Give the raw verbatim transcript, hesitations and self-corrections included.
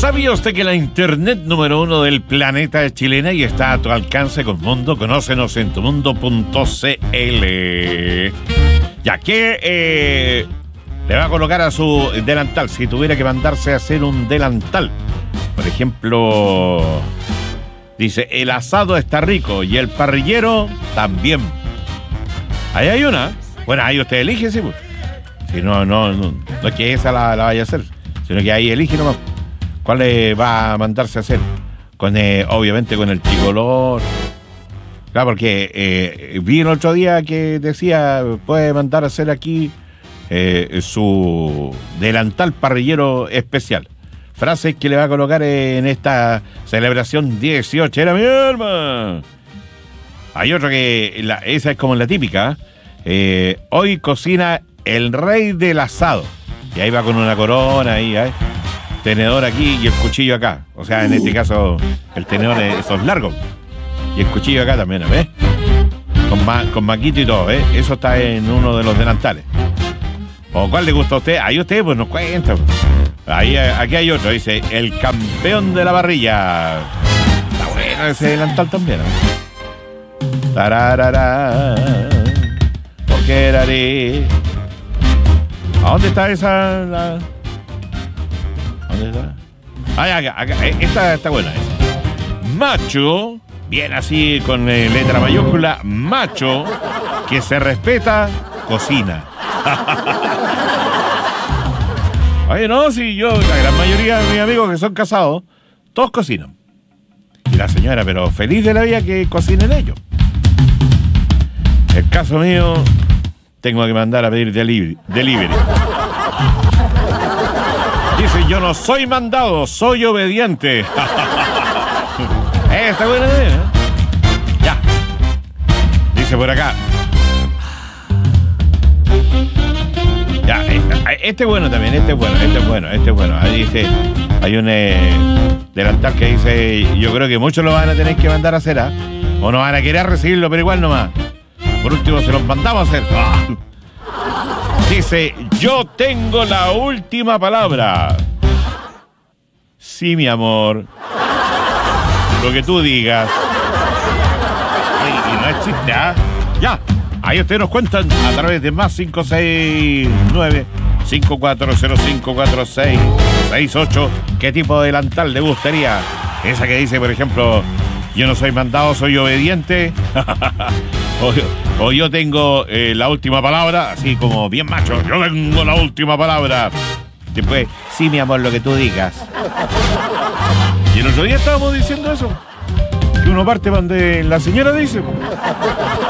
¿Sabía usted que la internet número uno del planeta es chilena y está a tu alcance con Mundo? Conócenos en tumundo punto cl. Ya que eh, le va a colocar a su delantal, si tuviera que mandarse a hacer un delantal. Por ejemplo, dice, el asado está rico y el parrillero también. Ahí hay una. Bueno, ahí usted elige, sí, pues. Si no, no, no, no es que esa la, la vaya a hacer, sino que ahí elige nomás. ¿Cuál le va a mandarse a hacer? Con, eh, obviamente con el tricolor. Claro, porque eh, vi el otro día que decía, puede mandar a hacer aquí eh, su delantal parrillero especial. Frase que le va a colocar en esta celebración dieciocho. Era mi arma. Hay otro que, la, esa es como la típica. Eh, hoy cocina el rey del asado. Y ahí va con una corona ahí, ¿eh? Tenedor aquí y el cuchillo acá. O sea, en este caso, el tenedor es, esos largos. Y el cuchillo acá también, ¿ves? Con, ma, con maquito y todo, ¿ves? Eso está en uno de los delantales. ¿O cuál le gusta a usted? Ahí usted pues nos cuenta. Ahí, aquí hay otro, dice, el campeón de la parrilla. Está bueno ese delantal también, ¿eh? Tararara, porque haré. ¿A dónde está esa? La... ¿Dónde está? Ah, acá, acá. Esta está buena. Esa. Macho, bien así con eh, letra mayúscula, macho, que se respeta, cocina. Oye, no, si yo, la gran mayoría de mis amigos que son casados, todos cocinan. Y la señora, pero feliz de la vida que cocinen ellos. El caso mío, tengo que mandar a pedir delivery. delivery. Dice, yo no soy mandado, soy obediente. Está buena idea, ¿eh? Ya. Dice por acá. Ya, este es bueno también, este es bueno, este es bueno, este es bueno. Ahí dice, hay un eh, delantal que dice, yo creo que muchos lo van a tener que mandar a hacer, ¿ah? ¿eh? O no van a querer recibirlo, pero igual nomás. Por último, se los mandamos a hacer. ¡Ah! Dice, yo tengo la última palabra. Sí, mi amor. Lo que tú digas. Ay, y no es chiste, ¿ah? Ya. Ahí ustedes nos cuentan a través de más cinco seis nueve, cinco cuatro cero cinco cuatro seis seis ocho qué tipo de delantal le gustaría. Esa que dice, por ejemplo, yo no soy mandado, soy obediente. o, o yo tengo eh, la última palabra, así como bien macho. Yo tengo la última palabra. Después, sí, mi amor, lo que tú digas. Y el otro día estábamos diciendo eso. Que uno parte donde la señora dice.